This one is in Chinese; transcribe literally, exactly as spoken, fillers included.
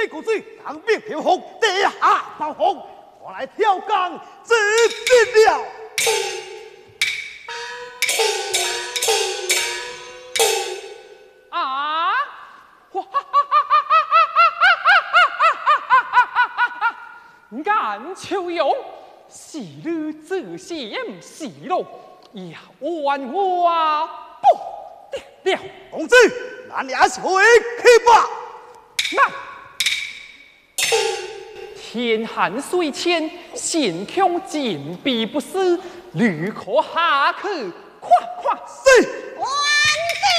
你公子当兵飘红，地下爆红，我来挑岗自尽了。 啊！哇哈哈眼秋勇，昔日自嫌是路，也万我不得了。 公子，那俩小人去吧。 那天寒水浅，心恐紧逼不死，旅客下去快快是。